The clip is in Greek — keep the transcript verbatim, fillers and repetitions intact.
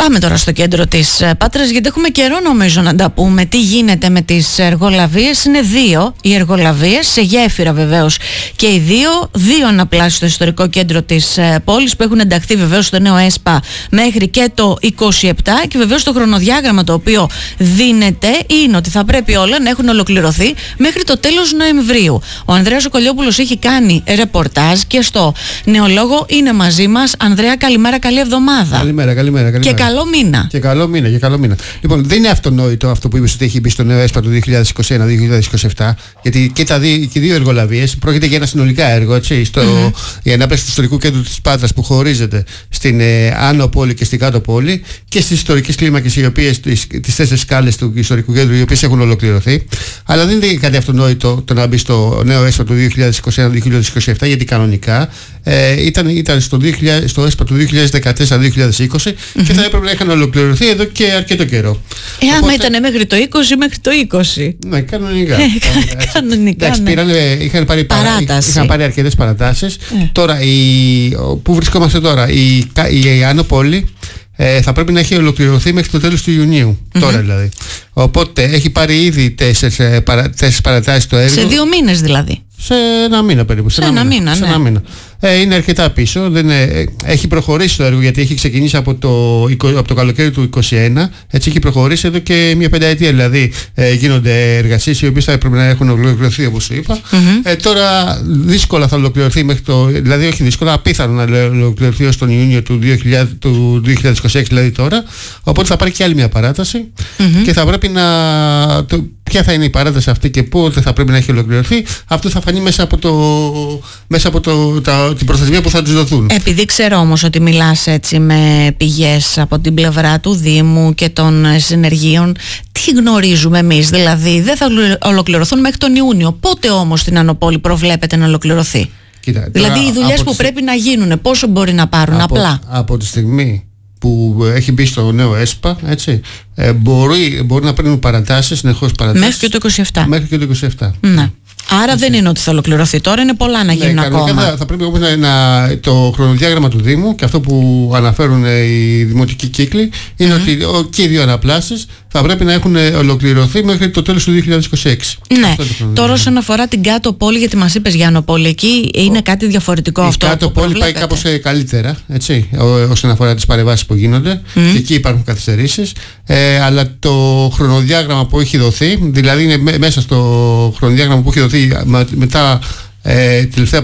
Πάμε τώρα στο κέντρο της Πάτρας, γιατί έχουμε καιρό νομίζω να τα πούμε. Τι γίνεται με τις εργολαβίες? Είναι δύο οι εργολαβίες, σε γέφυρα βεβαίως και οι δύο, δύο αναπλάσεις στο ιστορικό κέντρο της πόλης που έχουν ενταχθεί βεβαίως στο νέο ΕΣΠΑ μέχρι και το είκοσι επτά, και βεβαίως το χρονοδιάγραμμα το οποίο δίνεται είναι ότι θα πρέπει όλα να έχουν ολοκληρωθεί μέχρι το τέλος Νοεμβρίου. Ο Ανδρέας ο Κολιόπουλος έχει κάνει ρεπορτάζ και στο Νεολόγο είναι μαζί μας. Ανδρέα, καλημέρα, καλή εβδομάδα. Καλημέρα, καλημέρα, καλημέρα. Και καλό μήνα. Και καλό μήνα, και καλό μήνα. Λοιπόν, δεν είναι αυτονόητο αυτό που είπες ότι έχει μπει στο νέο ΕΣΠΑ του δύο χιλιάδες είκοσι ένα δύο χιλιάδες είκοσι επτά, γιατί και τα δύο, και δύο εργολαβίες πρόκειται για ένα συνολικά έργο, έτσι, στο, mm-hmm. η ανάπλαση του ιστορικού κέντρου της Πάτρας που χωρίζεται στην ε, Άνω Πόλη και στην Κάτω Πόλη και στις ιστορικές κλίμακες, οι οποίες, τις, τις τέσσερις σκάλες του ιστορικού κέντρου, οι οποίες έχουν ολοκληρωθεί. Αλλά δεν είναι κάτι αυτονόητο το να μπει στο νέο ΕΣΠΑ του δύο χιλιάδες είκοσι ένα δύο χιλιάδες είκοσι επτά, γιατί κανονικά ε, ήταν, ήταν στο, δύο χιλιάδες, στο ΕΣΠΑ του δύο χιλιάδες δεκατέσσερα δύο χιλιάδες είκοσι mm-hmm. και θα έπρεπε να είχαν ολοκληρωθεί εδώ και αρκετό καιρό. Ε, άμα Οπότε... ήταν μέχρι το είκοσι, μέχρι το είκοσι. Ναι, κανονικά. Ε, κανονικά. Εντάξει, ναι. πήραν, είχαν πάρει, Παράταση. είχαν πάρει αρκετές παρατάσεις. Ε. Τώρα, η, πού βρισκόμαστε τώρα? Η, η, η Άνω Πόλη ε, θα πρέπει να έχει ολοκληρωθεί μέχρι το τέλος του Ιουνίου. Mm-hmm. Τώρα δηλαδή. Οπότε έχει πάρει ήδη τέσσερις παρα, παρατάσεις το έργο. Σε δύο μήνες δηλαδή. Σε ένα μήνα περίπου. Σε, σε ένα μήνα, μήνα, σε ναι. ένα μήνα. Ε, είναι αρκετά πίσω. Δεν είναι, έχει προχωρήσει το έργο, γιατί έχει ξεκινήσει από το, από το καλοκαίρι του είκοσι ένα. Έτσι έχει προχωρήσει εδώ και μια πενταετία. Δηλαδή ε, γίνονται εργασίες οι οποίες θα έπρεπε να έχουν ολοκληρωθεί, όπως σου είπα. Mm-hmm. Ε, τώρα δύσκολα θα ολοκληρωθεί μέχρι το. Δηλαδή, όχι δύσκολα, απίθανο να ολοκληρωθεί ως τον Ιούνιο του, δύο χιλιάδες, του δύο χιλιάδες είκοσι έξι, δηλαδή τώρα. Οπότε θα πάρει και άλλη μια παράταση mm-hmm. και θα πρέπει να. Το, ποια θα είναι η παράταση αυτή και πότε θα πρέπει να έχει ολοκληρωθεί, αυτό θα φανεί μέσα από, το, μέσα από το, τα, την προθεσμία που θα τους δοθούν. Επειδή ξέρω όμως ότι μιλάς έτσι με πηγές από την πλευρά του Δήμου και των συνεργείων, τι γνωρίζουμε εμείς? Δηλαδή δεν θα ολοκληρωθούν μέχρι τον Ιούνιο. Πότε όμως στην Άνω Πόλη προβλέπεται να ολοκληρωθεί? Κοίτα, δηλαδή οι δουλειές που τη... πρέπει να γίνουν, πόσο μπορεί να πάρουν? από, απλά από τη στιγμή που έχει μπει στο νέο ΕΣΠΑ, έτσι, ε, μπορεί, μπορεί να παίρνουν παρατάσεις, συνεχώς παρατάσεις. Μέχρι και το είκοσι επτά. Μέχρι και το είκοσι επτά. Ναι. Άρα έτσι. Δεν είναι ότι θα ολοκληρωθεί τώρα, είναι πολλά να γίνουν, ναι, ακόμα. Θα, θα πρέπει όμως να, να, το χρονοδιάγραμμα του Δήμου και αυτό που αναφέρουν οι δημοτικοί κύκλοι είναι mm-hmm. ότι ο, και οι δύο αναπλάσεις θα πρέπει να έχουν ολοκληρωθεί μέχρι το τέλος του δύο χιλιάδες είκοσι έξι. Ναι. Τώρα όσον αφορά την Κάτω Πόλη, γιατί μας είπες για Άνω Πόλη, εκεί είναι ο, κάτι διαφορετικό η αυτό. Η Κάτω Πόλη πάει κάπως καλύτερα, έτσι, όσον αφορά τις παρεμβάσεις που γίνονται mm. και εκεί υπάρχουν καθυστερήσεις. Ε, αλλά το χρονοδιάγραμμα που έχει δοθεί, δηλαδή είναι μέσα στο χρονοδιάγραμμα που έχει δοθεί μετά ε, τελευταία